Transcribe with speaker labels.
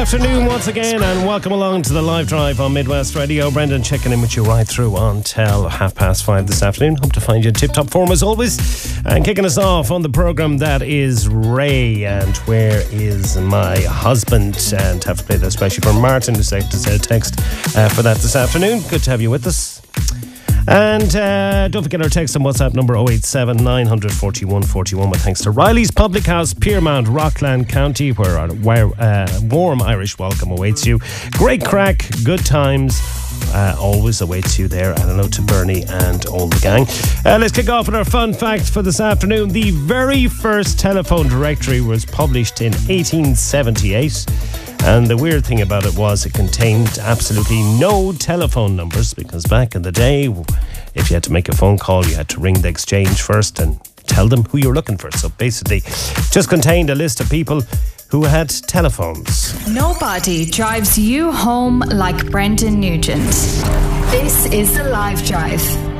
Speaker 1: afternoon once again, and welcome along to the live drive on Midwest Radio. Brendan checking in with you right through until 5:30 this afternoon. Hope to find you in tip-top form as always. And kicking us off on the programme, that is Ray and Where Is My Husband? And have to play that especially for Martin, who sent us a text for that this afternoon. Good to have you with us. And don't forget our text and WhatsApp number 087 941 41 with thanks to Riley's Public House, Piermount, Rockland County, where a warm Irish welcome awaits you. Great crack, good times always awaits you there. And hello to Bernie and all the gang. Let's kick off with our fun fact for this afternoon. The very first telephone directory was published in 1878. And the weird thing about it was it contained absolutely no telephone numbers, because back in the day, if you had to make a phone call, you had to ring the exchange first and tell them who you were looking for. So basically, just contained a list of people who had telephones.
Speaker 2: Nobody drives you home like Brendan Nugent. This is The Live Drive.